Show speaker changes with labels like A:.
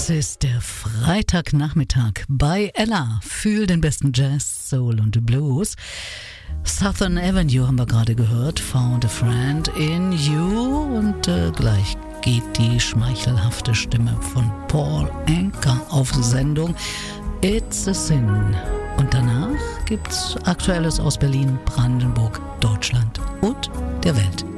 A: Es ist der Freitagnachmittag bei Ella. Fühl den besten Jazz, Soul und Blues. Southern Avenue haben wir gerade gehört. Found a Friend in You. Und gleich geht die schmeichelhafte Stimme von Paul Anka auf Sendung. It's a Sin. Und danach gibt's Aktuelles aus Berlin, Brandenburg, Deutschland und der Welt.